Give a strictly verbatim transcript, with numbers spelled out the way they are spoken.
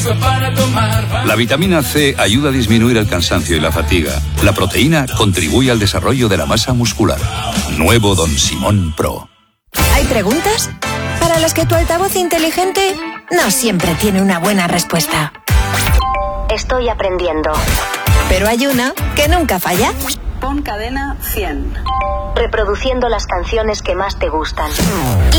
eso para tomar. La vitamina C ayuda a disminuir el cansancio y la fatiga. La proteína contribuye al desarrollo de la masa muscular. Nuevo Don Simón Pro. ¿Hay preguntas? Para las que tu altavoz inteligente no siempre tiene una buena respuesta. Estoy aprendiendo. Pero hay una que nunca falla. Pon Cadena cien. Reproduciendo las canciones que más te gustan.